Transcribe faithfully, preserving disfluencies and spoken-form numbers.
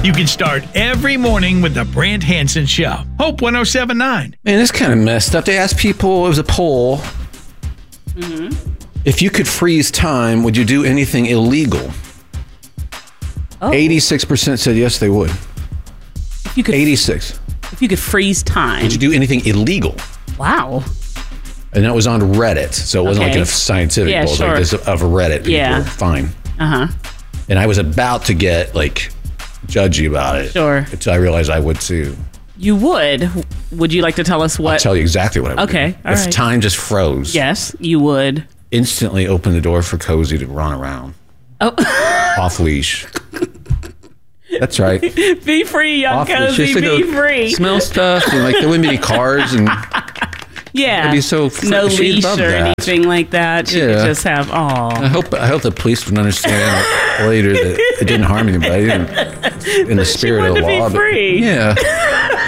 You can start every morning with the Brant Hansen Show. Hope one oh seven point nine. Man, this kind of messed up. They asked people, it was a poll. Mm-hmm. If you could freeze time, would you do anything illegal? Oh. eighty-six percent said yes, they would. If you could, eighty-six. If you could freeze time. Would you do anything illegal? Wow. And that was on Reddit. So it wasn't Okay. like a scientific Yeah, poll. It was sure. like this of Reddit people. Yeah. Fine. Uh-huh. And I was about to get like judgy about it. Sure. Until I realized I would too. You would. Would you like to tell us what? I'll tell you exactly what I would Okay, do. all if right. time just froze. Yes, you would. Instantly open the door for Cozy to run around. Oh. Off leash. That's right. Be free, young Off leash. Cozy. Just to Be go free. Smell stuff. And like there wouldn't be any cars and Yeah. I'd be so fr- no she'd leash love or that. anything like that. She Yeah. could just have, I oh. hope I hope the police would understand later that it didn't harm anybody in, in the spirit of wanted the to be law. but- free. yeah.